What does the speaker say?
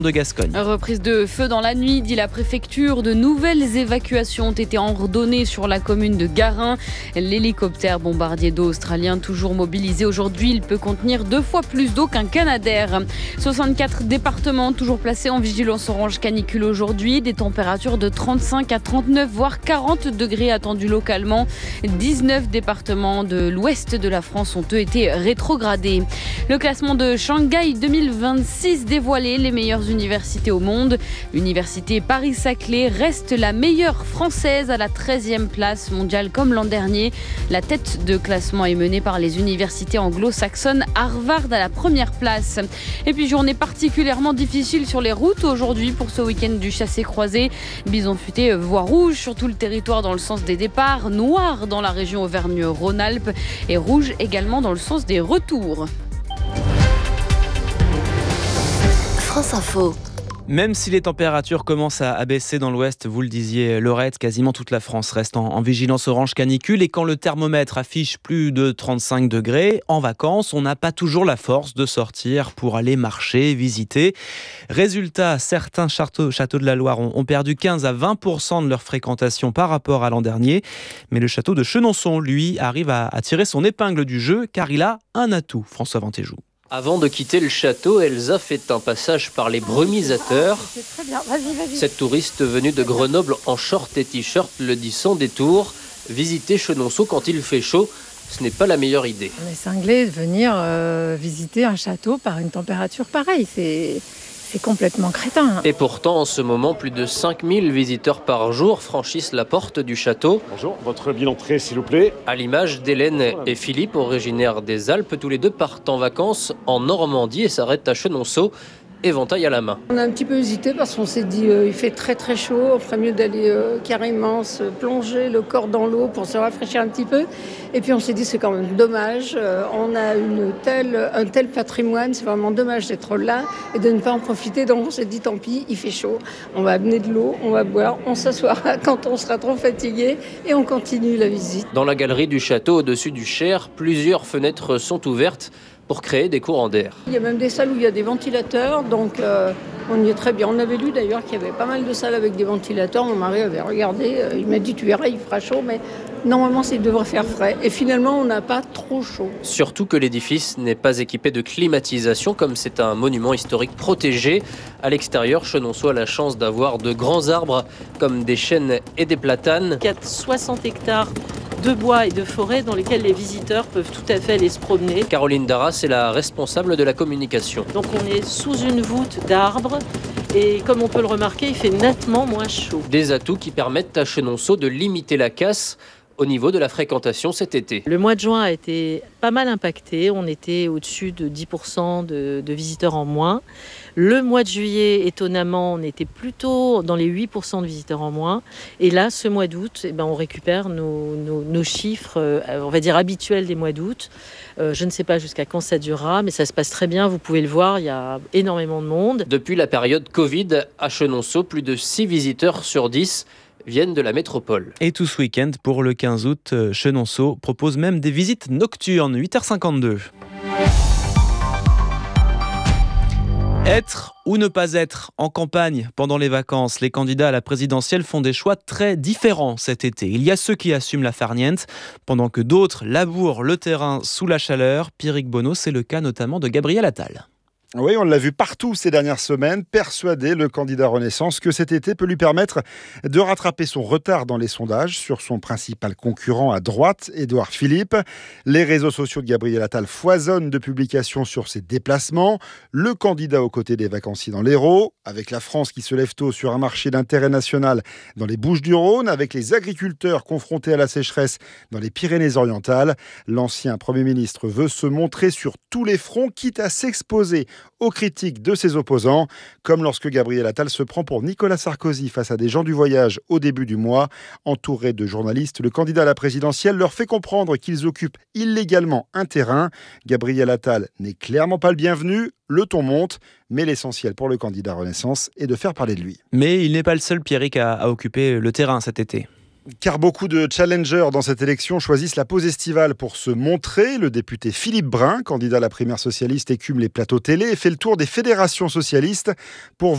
de Gascogne. Reprise de feu dans la nuit, dit la préfecture. De nouvelles évacuations ont été ordonnées sur la commune de Garin. L'hélicoptère bombardier d'eau australien toujours mobilisé aujourd'hui. Il peut contenir 2 fois plus d'eau qu'un Canadair. 64 départements toujours placés en vigilance orange canicule aujourd'hui. Des températures de 35 à 39 voire 40 degrés attendues localement. 19 départements de l'ouest de la France ont eux été rétrogradés. Le classement de Shanghai 2026 dévoilé, les meilleures universités au monde. L'université Paris-Saclay reste la meilleure française à la 13e place mondiale comme l'an dernier. La tête de classement est menée par les universités anglo-saxonnes, Harvard à la première place. Et puis journée particulièrement difficile sur les routes aujourd'hui pour ce week-end du chassé-croisé. Bison futé voie rouge sur tout le territoire dans le sens des départs, noir dans la région Auvergne-Rhône-Alpes et rouge également dans le sens des retours. France Info. Même si les températures commencent à baisser dans l'ouest, vous le disiez Laurette, quasiment toute la France reste en vigilance orange canicule et quand le thermomètre affiche plus de 35 degrés, en vacances, on n'a pas toujours la force de sortir pour aller marcher, visiter. Résultat, certains châteaux de la Loire ont perdu 15 à 20% de leur fréquentation par rapport à l'an dernier. Mais le château de Chenonceau, lui, arrive à tirer son épingle du jeu car il a un atout, François Ventéjou. Avant de quitter le château, Elsa fait un passage par les brumisateurs. C'est très bien, vas-y. Cette touriste venue de Grenoble en short et t-shirt le dit sans détour. Visiter Chenonceau quand il fait chaud, ce n'est pas la meilleure idée. On est cinglés de venir visiter un château par une température pareille. C'est complètement crétin. Et pourtant, en ce moment, plus de 5000 visiteurs par jour franchissent la porte du château. Bonjour, votre billet d'entrée, s'il vous plaît. À l'image d'Hélène et Philippe, originaires des Alpes, tous les deux partent en vacances en Normandie et s'arrêtent à Chenonceau, éventail à la main. On a un petit peu hésité parce qu'on s'est dit il fait très très chaud, on ferait mieux d'aller carrément se plonger le corps dans l'eau pour se rafraîchir un petit peu. Et puis on s'est dit c'est quand même dommage, on a un tel patrimoine, c'est vraiment dommage d'être là et de ne pas en profiter. Donc on s'est dit tant pis, il fait chaud, on va amener de l'eau, on va boire, on s'assoira quand on sera trop fatigué et on continue la visite. Dans la galerie du château au-dessus du Cher, plusieurs fenêtres sont ouvertes pour créer des courants d'air. Il y a même des salles où il y a des ventilateurs, donc on y est très bien. On avait lu d'ailleurs qu'il y avait pas mal de salles avec des ventilateurs. Mon mari avait regardé, il m'a dit tu verras, il fera chaud, mais normalement il devrait faire frais. Et finalement on n'a pas trop chaud. Surtout que l'édifice n'est pas équipé de climatisation, comme c'est un monument historique protégé. À l'extérieur, Chenonceau a la chance d'avoir de grands arbres comme des chênes et des platanes. Il y a 60 hectares de bois et de forêt dans lesquels les visiteurs peuvent tout à fait aller se promener. Caroline Darras est la responsable de la communication. Donc on est sous une voûte d'arbres et comme on peut le remarquer, il fait nettement moins chaud. Des atouts qui permettent à Chenonceau de limiter la casse au niveau de la fréquentation cet été. Le mois de juin a été pas mal impacté. On était au-dessus de 10% de visiteurs en moins. Le mois de juillet, étonnamment, on était plutôt dans les 8% de visiteurs en moins. Et là, ce mois d'août, on récupère nos chiffres, on va dire habituels des mois d'août. Je ne sais pas jusqu'à quand ça durera, mais ça se passe très bien. Vous pouvez le voir, il y a énormément de monde. Depuis la période Covid, à Chenonceau, plus de 6 visiteurs sur 10 viennent de la métropole. Et tout ce week-end, pour le 15 août, Chenonceau propose même des visites nocturnes, 8h52. Être ou ne pas être en campagne pendant les vacances, les candidats à la présidentielle font des choix très différents cet été. Il y a ceux qui assument la farniente, pendant que d'autres labourent le terrain sous la chaleur. Pierrick Bonneau, c'est le cas notamment de Gabriel Attal. Oui, on l'a vu partout ces dernières semaines, persuadé le candidat Renaissance que cet été peut lui permettre de rattraper son retard dans les sondages sur son principal concurrent à droite, Édouard Philippe. Les réseaux sociaux de Gabriel Attal foisonnent de publications sur ses déplacements. Le candidat aux côtés des vacanciers dans l'Hérault, avec la France qui se lève tôt sur un marché d'intérêt national dans les Bouches-du-Rhône, avec les agriculteurs confrontés à la sécheresse dans les Pyrénées-Orientales. L'ancien Premier ministre veut se montrer sur tous les fronts, quitte à s'exposer aux critiques de ses opposants, comme lorsque Gabriel Attal se prend pour Nicolas Sarkozy face à des gens du voyage au début du mois. Entouré de journalistes, le candidat à la présidentielle leur fait comprendre qu'ils occupent illégalement un terrain. Gabriel Attal n'est clairement pas le bienvenu, le ton monte, mais l'essentiel pour le candidat Renaissance est de faire parler de lui. Mais il n'est pas le seul, Pierrick, à occuper le terrain cet été. Car beaucoup de challengers dans cette élection choisissent la pause estivale pour se montrer. Le député Philippe Brun, candidat à la primaire socialiste, écume les plateaux télé et fait le tour des fédérations socialistes pour